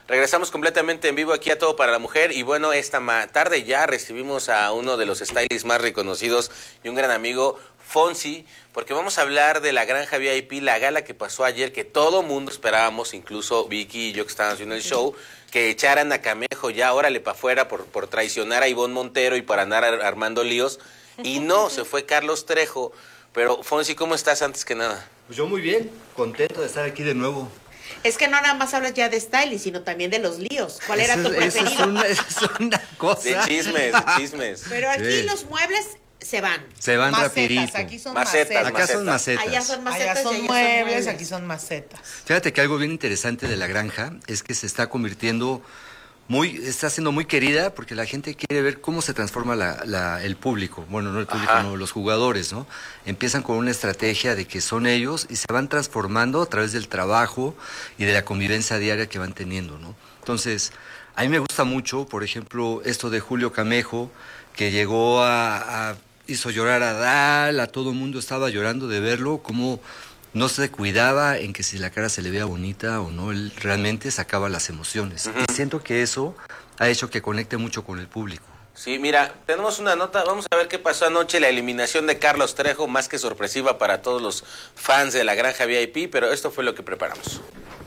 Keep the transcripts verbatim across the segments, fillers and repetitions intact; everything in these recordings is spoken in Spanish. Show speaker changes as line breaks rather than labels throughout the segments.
Regresamos completamente en vivo aquí a Todo para la Mujer y bueno, esta tarde ya recibimos a uno de los stylists más reconocidos y un gran amigo, Fonsi, porque vamos a hablar de la Granja V I P, la gala que pasó ayer, que todo mundo esperábamos, incluso Vicky y yo que estábamos haciendo el show, que echaran a Camejo ya, órale para afuera por, por traicionar a Ivonne Montero y por andar ar armando líos, y no, se fue Carlos Trejo. Pero Fonsi, ¿cómo estás antes que nada?
Pues yo muy bien, contento de estar aquí de nuevo.
Es que no nada más hablas ya de styling, sino también de los líos. ¿Cuál
eso,
era tu preferido?
Eso es, una, eso es una cosa.
De chismes, de chismes.
Pero aquí sí. Los muebles se van.
Se van
macetas,
rapidito.
Aquí son
macetas.
macetas.
Acá son macetas.
Allá son macetas.
Allá son
allá
muebles,
son muebles,
aquí son macetas.
Fíjate que algo bien interesante de la granja es que se está convirtiendo muy, está siendo muy querida porque la gente quiere ver cómo se transforma la, la, el público. Bueno, no el público,
Ajá.
no, los jugadores, ¿no? Empiezan con una estrategia de que son ellos y se van transformando a través del trabajo y de la convivencia diaria que van teniendo, ¿no? Entonces, a mí me gusta mucho, por ejemplo, esto de Julio Camejo, que llegó a, a hizo llorar a Dal, a todo el mundo estaba llorando de verlo, cómo no se cuidaba en que si la cara se le veía bonita o no, él realmente sacaba las emociones. Uh-huh. Y siento que eso ha hecho que conecte mucho con el público.
Sí, mira, tenemos una nota, vamos a ver qué pasó anoche, la eliminación de Carlos Trejo, más que sorpresiva para todos los fans de la Granja V I P, pero esto fue lo que preparamos.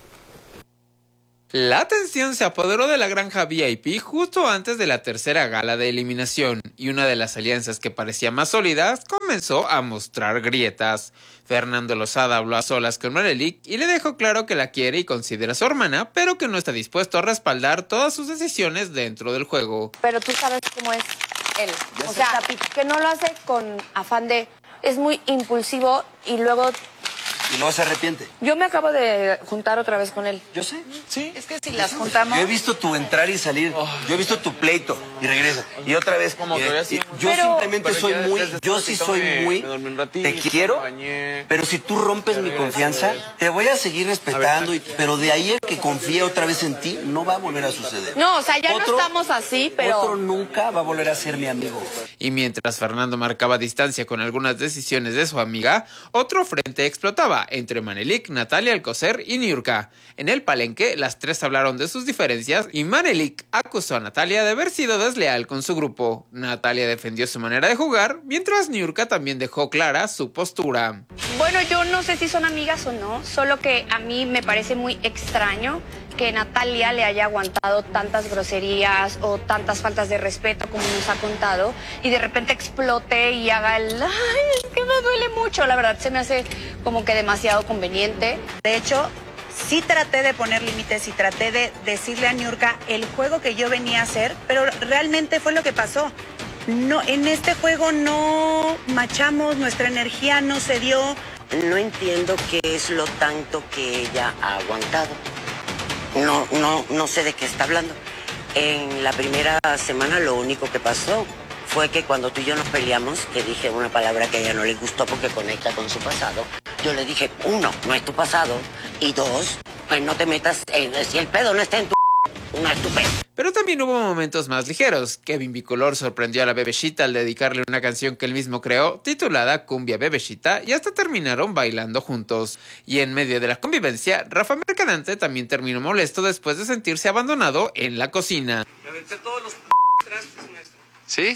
La atención se apoderó de la Granja V I P justo antes de la tercera gala de eliminación, y una de las alianzas que parecía más sólidas comenzó a mostrar grietas. Fernando Lozada habló a solas con Manelik y le dejó claro que la quiere y considera a su hermana, pero que no está dispuesto a respaldar todas sus decisiones dentro del juego.
Pero tú sabes cómo es él, o sea, que no lo hace con afán de... es muy impulsivo y luego...
Y no se arrepiente.
Yo me acabo de juntar otra vez con él.
Yo sé.
Sí. Es que si las juntamos...
Yo he visto tu entrar y salir. Oh. Yo he visto tu pleito y regresa. Y otra vez. Como que y, y, yo pero, simplemente pero soy muy... Yo sí soy muy... Ratito, te quiero, pero si tú rompes mi confianza, te voy a seguir respetando. Y, pero de ahí el que confíe otra vez en ti, no va a volver a suceder.
No, o sea, ya otro, no estamos así, pero...
Otro nunca va a volver a ser mi amigo.
Y mientras Fernando marcaba distancia con algunas decisiones de su amiga, otro frente explotaba entre Manelik, Natalia Alcocer y Niurka. En el palenque, las tres hablaron de sus diferencias y Manelik acusó a Natalia de haber sido desleal con su grupo. Natalia defendió su manera de jugar, mientras Niurka también dejó clara su postura.
Bueno, yo no sé si son amigas o no, solo que a mí me parece muy extraño que Natalia le haya aguantado tantas groserías o tantas faltas de respeto como nos ha contado y de repente explote y haga el ay, es que me duele mucho, la verdad se me hace como que demasiado conveniente.
De hecho, sí traté de poner límites y traté de decirle a Niurka el juego que yo venía a hacer, pero realmente fue lo que pasó. No, en este juego no machamos, nuestra energía no se dio.
No entiendo qué es lo tanto que ella ha aguantado. No, no, no sé de qué está hablando. En la primera semana lo único que pasó fue que cuando tú y yo nos peleamos, que dije una palabra que a ella no le gustó porque conecta con su pasado, yo le dije, uno, no es tu pasado, y dos, pues no te metas, en, si el pedo no está en tu... no es tu pedo.
Pero también hubo momentos más ligeros. Kevin Bicolor sorprendió a la Bebeshita al dedicarle una canción que él mismo creó, titulada Cumbia Bebeshita, y hasta terminaron bailando juntos. Y en medio de la convivencia, Rafa Mercadante también terminó molesto después de sentirse abandonado en la cocina.
Me aventé todos los trastes, maestro.
¿Sí?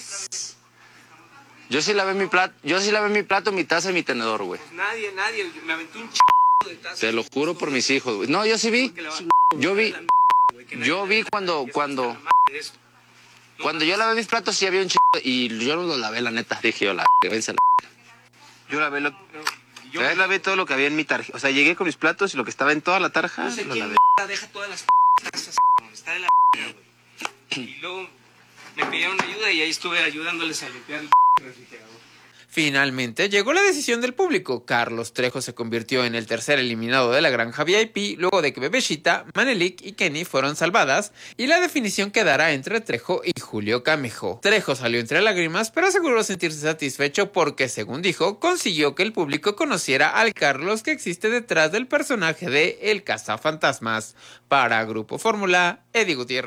Yo sí lavé mi plato, yo sí lavé mi plato, mi taza y mi tenedor, güey.
Pues nadie, nadie, me aventé un ch... de tazas.
Te lo juro por mis hijos, güey. No, yo sí vi. Yo vi. Yo vi cuando, cuando, cuando yo lavé mis platos sí había un ch... y yo no los lavé, la neta. Dije yo, la vence la...
Yo lavé lo... Yo ¿Eh? lavé todo lo que había en mi tarjeta. O sea, llegué con mis platos y lo que estaba en toda la tarja, no sé lo lavé. Deja todas las tazas, está de la güey. Y luego me pidieron ayuda y ahí estuve ayudándoles a limpiar el refrigerador.
Finalmente llegó la decisión del público. Carlos Trejo se convirtió en el tercer eliminado de la Granja V I P luego de que Bebeshita, Manelik y Kenny fueron salvadas y la definición quedará entre Trejo y Julio Camejo. Trejo salió entre lágrimas pero aseguró sentirse satisfecho porque, según dijo, consiguió que el público conociera al Carlos que existe detrás del personaje de El Cazafantasmas. Para Grupo Fórmula, Eddie Gutiérrez.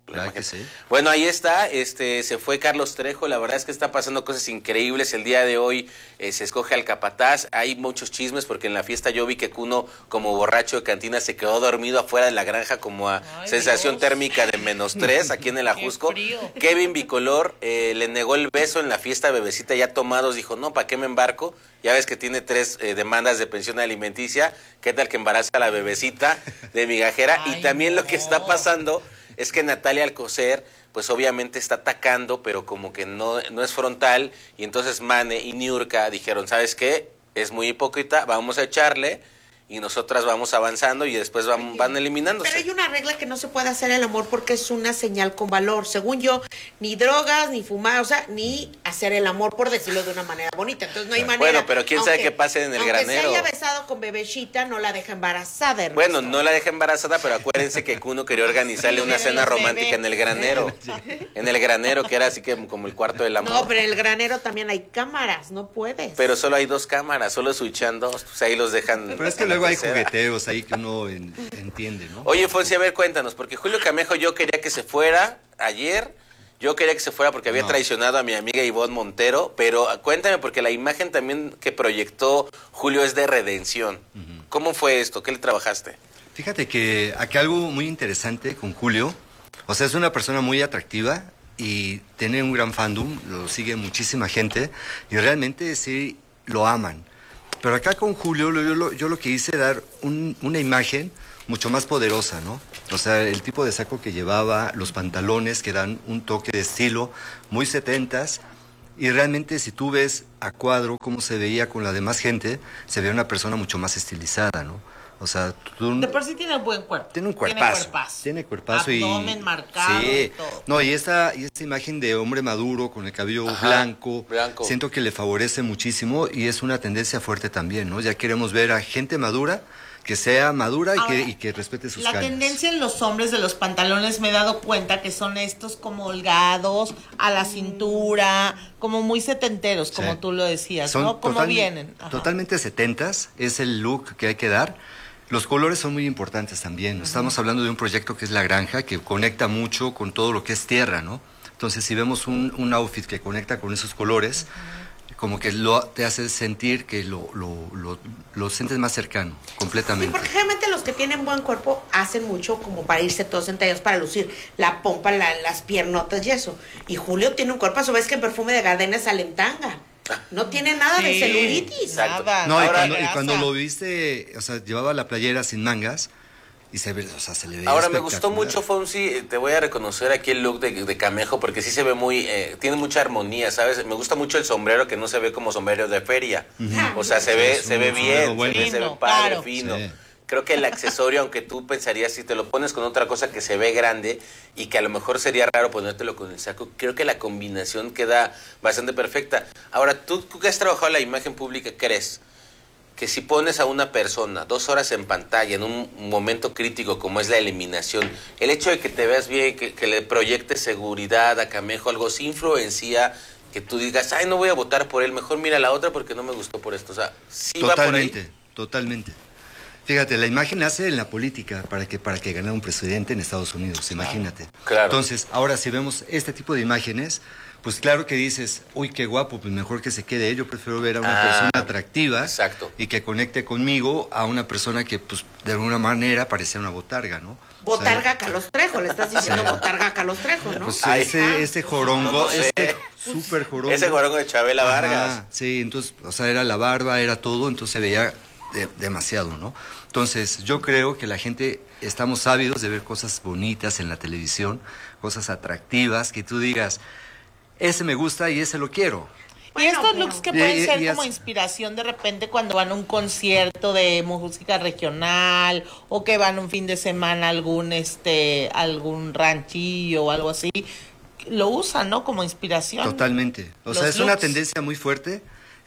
Claro que sí.
Bueno, ahí está, este, se fue Carlos Trejo, la verdad es que está pasando cosas increíbles, el día de hoy eh, se escoge al capataz, hay muchos chismes porque en la fiesta yo vi que Cuno como borracho de cantina se quedó dormido afuera de la granja como a Ay, sensación Dios. térmica de menos tres aquí en el Ajusco. Kevin Bicolor eh, le negó el beso en la fiesta Bebecita ya tomados, dijo, no, ¿para qué me embarco? Ya ves que tiene tres eh, demandas de pensión alimenticia, ¿qué tal que embaraza a la Bebecita de migajera? Ay, y también no. Lo que está pasando es que Natalia Alcocer, pues obviamente está atacando, pero como que no, no es frontal, y entonces Mane y Niurka dijeron, ¿sabes qué? Es muy hipócrita, vamos a echarle, y nosotras vamos avanzando y después van, van eliminándose.
Pero hay una regla que no se puede hacer el amor porque es una señal con valor. Según yo, ni drogas, ni fumar, o sea, ni hacer el amor, por decirlo de una manera bonita. Entonces no hay manera.
Bueno, pero quién aunque, sabe qué pase en el
aunque
granero.
Aunque se haya besado con Bebecita, no la deja embarazada, Ernesto.
Bueno, no la deja embarazada, pero acuérdense que Kuno quería organizarle una cena romántica en el granero. En el granero, que era así que como el cuarto del amor.
No, pero en el granero también hay cámaras, no puedes.
Pero solo hay dos cámaras, solo switchan dos, pues ahí los dejan.
Pero es que luego hay jugueteos ahí que uno en, entiende, ¿no?
Oye, Fonsi, a ver, cuéntanos, porque Julio Camejo yo quería que se fuera ayer, yo quería que se fuera porque había no. traicionado a mi amiga Ivonne Montero, pero cuéntame, porque la imagen también que proyectó Julio es de redención. Uh-huh. ¿Cómo fue esto? ¿Qué le trabajaste?
Fíjate que acá algo muy interesante con Julio, o sea, es una persona muy atractiva y tiene un gran fandom, lo sigue muchísima gente y realmente sí lo aman. Pero acá con Julio yo lo, yo lo que hice era dar un, una imagen mucho más poderosa, ¿no? O sea, el tipo de saco que llevaba, los pantalones que dan un toque de estilo muy setentas, y realmente si tú ves a cuadro cómo se veía con la demás gente, se ve una persona mucho más estilizada, ¿no? O sea, tú...
De por sí tiene un buen cuerpo.
Tiene un cuerpazo.
Tiene cuerpazo.
Tiene cuerpazo y...
Abdomen marcado
sí.
y todo.
No, y esta, y esta imagen de hombre maduro con el cabello Ajá, blanco, blanco, siento que le favorece muchísimo y es una tendencia fuerte también, ¿no? Ya queremos ver a gente madura, que sea madura y, Ahora, que, y que respete sus
la
canas.
La tendencia en los hombres de los pantalones me he dado cuenta que son estos como holgados, a la cintura, como muy setenteros, como sí. tú lo decías, son ¿no? Como total, vienen. Ajá.
Totalmente setentas, es el look que hay que dar. Los colores son muy importantes también. Uh-huh. Estamos hablando de un proyecto que es La Granja, que conecta mucho con todo lo que es tierra, ¿no? Entonces, si vemos un, un outfit que conecta con esos colores, uh-huh. como que lo, te hace sentir que lo, lo, lo, lo sientes más cercano, completamente.
Sí, porque generalmente los que tienen buen cuerpo hacen mucho como para irse todos entallados, para lucir la pompa, la, las piernotas y eso. Y Julio tiene un cuerpo, a su vez que en Perfume de Gardenia sale en tanga. No tiene nada sí, de celulitis.
Nada. No, y cuando, y cuando lo viste, o sea, llevaba la playera sin mangas y se ve, o sea, se le veía
Ahora me gustó mucho, Fonsi, te voy a reconocer aquí el look de, de Camejo porque sí se ve muy, eh, tiene mucha armonía, ¿sabes? Me gusta mucho el sombrero que no se ve como sombrero de feria. Uh-huh. O sea, se ve, es se ve bien, bueno. se, se ve padre, claro. fino. Sí. Creo que el accesorio, aunque tú pensarías si te lo pones con otra cosa que se ve grande y que a lo mejor sería raro ponértelo con el saco, creo que la combinación queda bastante perfecta. Ahora, tú, tú que has trabajado en la imagen pública, ¿crees que si pones a una persona dos horas en pantalla en un momento crítico como es la eliminación, el hecho de que te veas bien, que, que le proyectes seguridad a Camejo, algo sí influencia que tú digas, ay, no voy a votar por él, mejor mira la otra porque no me gustó por esto? O sea, sí va por ahí.
Totalmente, totalmente. Fíjate, la imagen nace en la política para que para que ganara un presidente en Estados Unidos, imagínate.
Claro.
Entonces, ahora si vemos este tipo de imágenes, pues claro que dices, uy, qué guapo, pues mejor que se quede. Yo prefiero ver a una ah, persona atractiva
exacto.
y que conecte conmigo a una persona que, pues, de alguna manera parecía una botarga, ¿no?
Botarga o sea, Carlos Trejo, le estás diciendo sí. botarga Carlos Trejo, ¿no?
Pues Ay, ese, ah, ese jorongo, no sé. ese súper jorongo.
Ese jorongo de Chabela Ajá, Vargas.
Sí, entonces, o sea, era la barba, era todo, entonces se veía de, demasiado, ¿no? Entonces, yo creo que la gente estamos ávidos de ver cosas bonitas en la televisión, cosas atractivas, que tú digas, ese me gusta y ese lo quiero.
Y estos looks que pueden ser como inspiración de repente cuando van a un concierto de música regional o que van un fin de semana a algún, este, algún ranchillo o algo así, lo usan, ¿no? Como inspiración.
Totalmente. O sea, es una tendencia muy fuerte.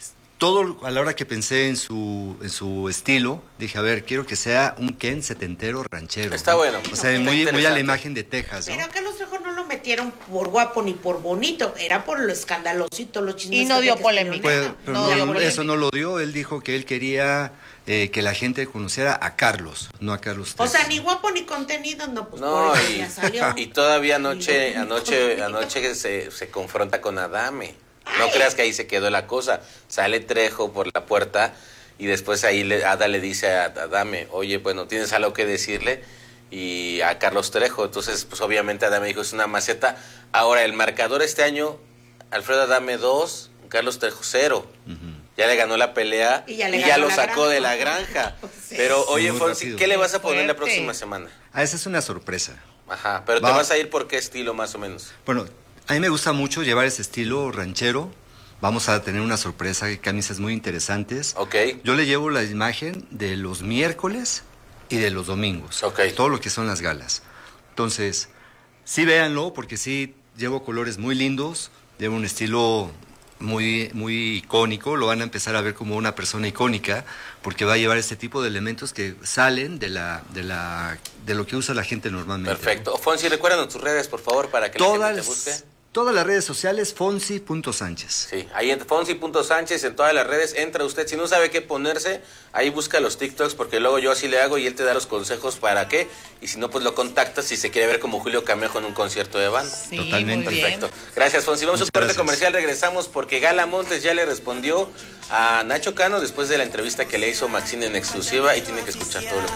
todo a la hora que pensé en su, en su estilo, dije, a ver, quiero que sea un Ken setentero ranchero.
Está
¿no?
bueno.
O sea,
Está
muy, muy a la
interesante.
imagen de Texas, ¿no?
Pero Carlos Trejo no lo metieron por guapo ni por bonito, era por lo escandalosito, los chismes.
Y no
que
dio
te
polémica.
estuvieron
Pues, pero
No,
no,
dio
no,
polémica.
eso no lo dio, él dijo que él quería eh, que la gente conociera a Carlos, no a Carlos
O
Trejo.
sea, ni guapo ni contenido, no, pues
No,
por eso
y,
ya salió.
y todavía anoche,
Y lo-
anoche, anoche se, se confronta con Adame. No creas que ahí se quedó la cosa. Sale Trejo por la puerta y después ahí le, Ada le dice a Adame, oye, bueno, ¿tienes algo que decirle? Y a Carlos Trejo. Entonces, pues obviamente Adame dijo, es una maceta. Ahora, el marcador este año, Alfredo Adame dos, Carlos Trejo cero. Ya le ganó la pelea
Y
y
ya
ya,
le ganó
lo
la
sacó
granja.
de la granja.
Sí.
Pero, oye,
muy
Fonsi,
rápido.
¿qué le vas a poner la
Fuerte.
próxima semana?
Ah, esa es una sorpresa.
Ajá, pero
Va.
te vas a ir por qué estilo más o menos.
Bueno, a mí me gusta mucho llevar ese estilo ranchero. Vamos a tener una sorpresa, hay camisas muy interesantes.
Ok.
Yo le llevo la imagen de los miércoles y de los domingos.
Ok.
Todo lo que son las galas. Entonces, sí véanlo, porque sí llevo colores muy lindos, llevo un estilo muy, muy icónico, lo van a empezar a ver como una persona icónica, porque va a llevar este tipo de elementos que salen de la, de la, de lo que usa la gente normalmente.
Perfecto. Fonsi, recuérdanos tus redes, por favor, para que la
Todas,
gente te busque.
todas las redes sociales, fonsi punto sánchez.
Sí, ahí en Fonsi punto Sánchez, en todas las redes, entra usted. Si no sabe qué ponerse, ahí busca los TikToks, porque luego yo así le hago y él te da los consejos para qué. Y si no, pues lo contactas si se quiere ver como Julio Camejo en un concierto de banda.
Sí,
Totalmente.
muy bien.
Perfecto. Gracias, Fonsi. Vamos a un
Muchas
corte
gracias.
comercial, regresamos porque Gala Montes ya le respondió a Nacho Cano después de la entrevista que le hizo Maxine en exclusiva y tiene que escuchar todo lo que